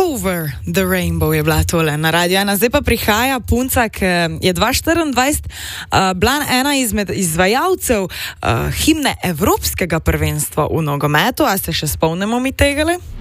Over the Rainbow je bila tole na radiju. Zdaj pa prihaja punca, ki je 2024 bila ena izmed izvajalcev himne Evropskega prvenstva v nogometu. A se še spomnimo mi tegale?